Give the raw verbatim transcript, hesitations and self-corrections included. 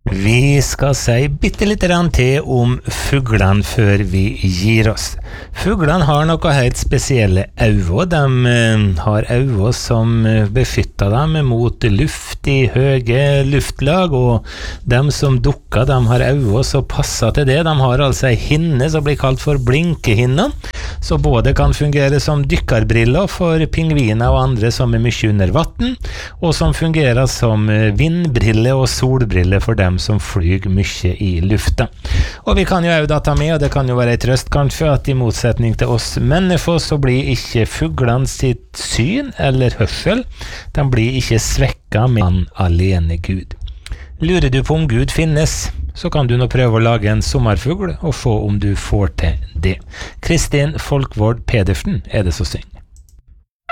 Vi skal si bitte litt til om fuglene før vi gir oss. Fuglene har noe helt spesielle øyne. De har øyne som beskytter dem mot luft i høye luftlag, og de som dukker, de har øyne som passer til det. De har altså en hinne som blir kalt for blinkehinne, så både kan fungere som dykkerbriller for pingviner og andre som er mye under vatten, og som fungerer som vindbrille og solbrille for dem som flyg mye i lufta. Og vi kan jo også data med, og det kan jo være en trøst kanskje, at i motsetning til oss mennesker så blir ikke fuglene sitt syn eller hørsel, de blir ikke svekket med han alene Gud. Lurer du på om Gud finnes, så kan du nå prøve å lage en sommerfugl og få om du får til det. Kristin Folkvord Pedersen er det som synger.